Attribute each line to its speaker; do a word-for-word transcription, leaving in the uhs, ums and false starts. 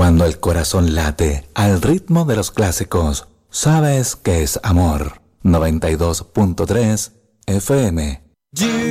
Speaker 1: Cuando el corazón late al ritmo de los clásicos, sabes que es amor. noventa y dos punto tres F M.